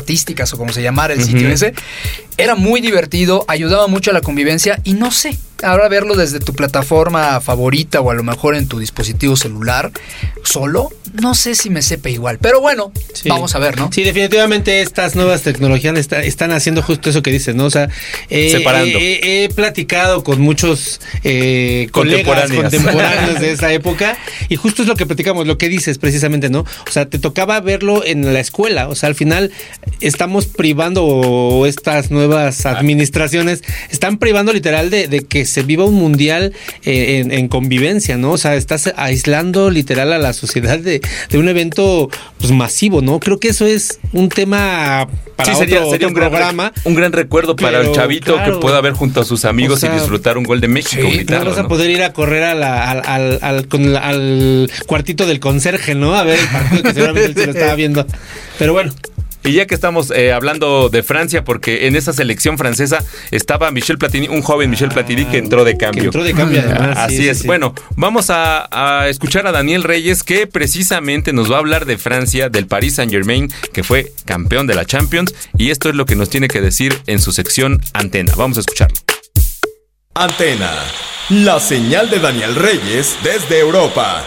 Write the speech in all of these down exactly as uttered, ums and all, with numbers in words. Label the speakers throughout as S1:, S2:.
S1: artísticas o como se llamara el uh-huh. sitio ese. Era muy divertido, ayudaba mucho a la convivencia y no sé, ahora verlo desde tu plataforma favorita o a lo mejor en tu dispositivo celular solo, no sé si me sepa igual. Pero bueno, sí. vamos a ver, ¿no?
S2: Sí, definitivamente estas nuevas tecnologías está, están haciendo justo eso que dices, ¿no? O sea, eh,
S3: separando.
S2: Eh, eh, he platicado con muchos eh, colegas contemporáneos de esa época y justo es lo que platicamos, lo que dices precisamente, ¿no? O sea, te tocaba verlo en la escuela, o sea, al final estamos privando o estas nuevas administraciones están privando literal de, de que se viva un mundial eh, en, en convivencia, ¿no? O sea, estás aislando literal a la sociedad de, de un evento pues masivo, ¿no? Creo que eso es un tema para
S3: sí,
S2: otro,
S3: sería, sería
S2: otro
S3: un
S2: programa.
S3: Gran, un gran recuerdo pero, para el chavito claro, que pueda ver junto a sus amigos o sea, y disfrutar un gol de México.
S2: Sí, gritarlo, no vas a ¿no? poder ir a correr a la, al, al, al, con la, al cuartito del conserje, ¿no? A ver el partido que seguramente él se lo estaba viendo. Pero bueno.
S3: Y ya que estamos eh, hablando de Francia, porque en esa selección francesa estaba Michel Platini, un joven Michel Platini que entró de cambio.
S2: Que entró de cambio, además.
S3: Así
S2: sí,
S3: es.
S2: Sí.
S3: Bueno, vamos a, a escuchar a Daniel Reyes, que precisamente nos va a hablar de Francia, del Paris Saint-Germain, que fue campeón de la Champions, y esto es lo que nos tiene que decir en su sección Antena. Vamos a escucharlo.
S4: Antena, la señal de Daniel Reyes desde Europa.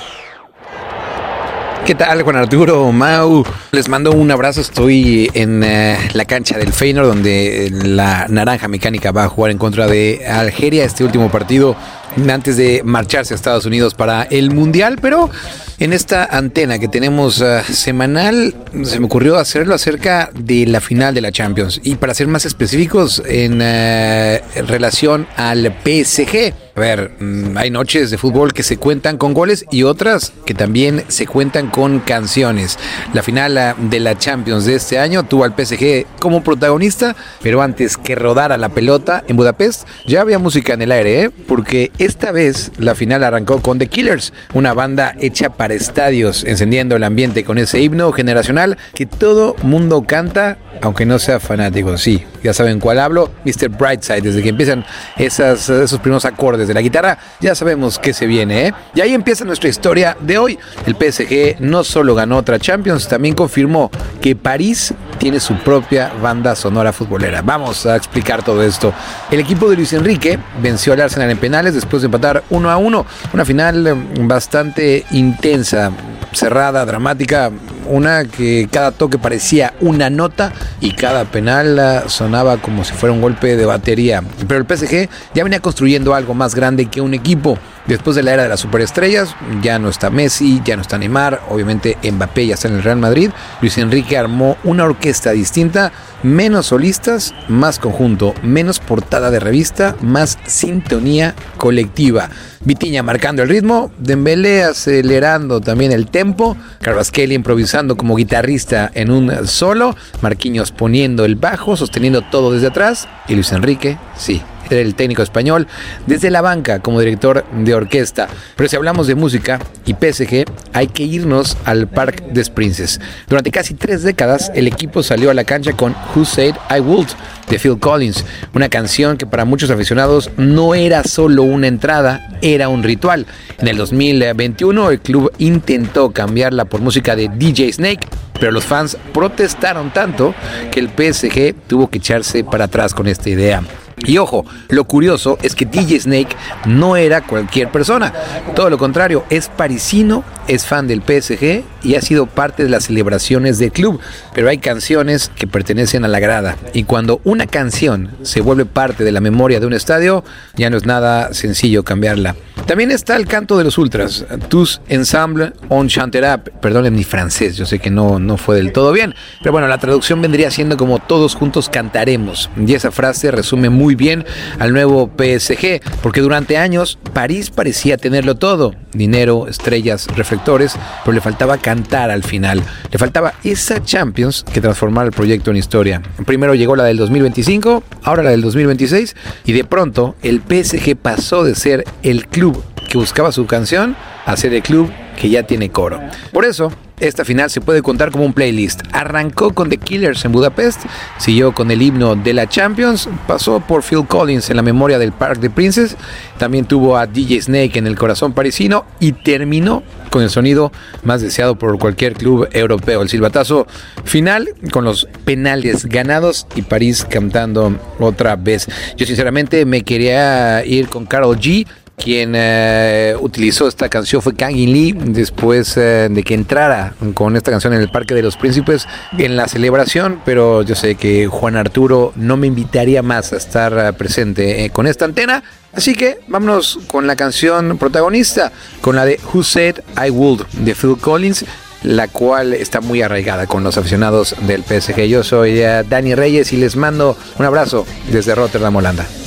S5: ¿Qué tal, Juan Arturo, Mau? Les mando un abrazo. Estoy en uh, la cancha del Feyenoord, donde la Naranja Mecánica va a jugar en contra de Algeria este último partido antes de marcharse a Estados Unidos para el Mundial. Pero en esta antena que tenemos uh, semanal, se me ocurrió hacerlo acerca de la final de la Champions. Y para ser más específicos, en, uh, en relación al P S G. A ver, hay noches de fútbol que se cuentan con goles y otras que también se cuentan con canciones. La final de la Champions de este año tuvo al P S G como protagonista, pero antes que rodara la pelota en Budapest, ya había música en el aire, ¿eh? Porque esta vez la final arrancó con The Killers, una banda hecha para estadios, encendiendo el ambiente con ese himno generacional que todo mundo canta, aunque no sea fanático. Sí, ya saben cuál hablo, mister Brightside. Desde que empiezan esas, esos primeros acordes de la guitarra, ya sabemos que se viene, ¿eh? Y ahí empieza nuestra historia de hoy. El P S G no solo ganó otra Champions, también confirmó que París tiene su propia banda sonora futbolera. Vamos a explicar todo esto. El equipo de Luis Enrique venció al Arsenal en penales después de empatar uno a uno. Una final bastante intensa, cerrada, dramática, una que cada toque parecía una nota y cada penal sonaba como si fuera un golpe de batería. Pero el P S G ya venía construyendo algo más grande que un equipo. Después de la era de las superestrellas, ya no está Messi, ya no está Neymar, obviamente Mbappé ya está en el Real Madrid. Luis Enrique armó una orquesta distinta, menos solistas, más conjunto, menos portada de revista, más sintonía colectiva. Vitinha marcando el ritmo, Dembélé acelerando también el tempo, Kvaratskhelia improvisando como guitarrista en un solo, Marquinhos poniendo el bajo, sosteniendo todo desde atrás, y Luis Enrique, sí, era el técnico español, desde la banca como director de orquesta. Pero si hablamos de música y P S G, hay que irnos al Parc des Princes. Durante casi tres décadas, el equipo salió a la cancha con Who Said I Would, de Phil Collins, una canción que para muchos aficionados no era solo una entrada, era un ritual. En el dos mil veintiuno, el club intentó cambiarla por música de D J Snake, pero los fans protestaron tanto que el P S G tuvo que echarse para atrás con esta idea. Y ojo, lo curioso es que D J Snake no era cualquier persona, todo lo contrario, es parisino, es fan del P S G y ha sido parte de las celebraciones del club. Pero hay canciones que pertenecen a la grada, y cuando una canción se vuelve parte de la memoria de un estadio, ya no es nada sencillo cambiarla. También está el canto de los ultras, Tous ensemble on chantera. Perdonen mi francés, yo sé que no, no fue del todo bien, pero bueno, la traducción vendría siendo como todos juntos cantaremos, y esa frase resume muy bien al nuevo P S G, porque durante años París parecía tenerlo todo, dinero, estrellas, reflectores, pero le faltaba cantar al final, le faltaba esa Champions que transformara el proyecto en historia. Primero llegó la del dos mil veinticinco, ahora la del dos mil veintiséis, y de pronto el P S G pasó de ser el club que buscaba su canción a ser el club que ya tiene coro. Por eso, esta final se puede contar como un playlist. Arrancó con The Killers en Budapest, siguió con el himno de la Champions, pasó por Phil Collins en la memoria del Parc des Princes, también tuvo a D J Snake en el corazón parisino y terminó con el sonido más deseado por cualquier club europeo. El silbatazo final con los penales ganados y París cantando otra vez. Yo sinceramente me quería ir con Karol G. Quien eh, utilizó esta canción fue Kang In Lee después eh, de que entrara con esta canción en el Parque de los Príncipes en la celebración, pero yo sé que Juan Arturo no me invitaría más a estar presente eh, con esta antena, así que vámonos con la canción protagonista, con la de Who Said I Would de Phil Collins, la cual está muy arraigada con los aficionados del P S G. Yo soy eh, Dani Reyes y les mando un abrazo desde Rotterdam, Holanda.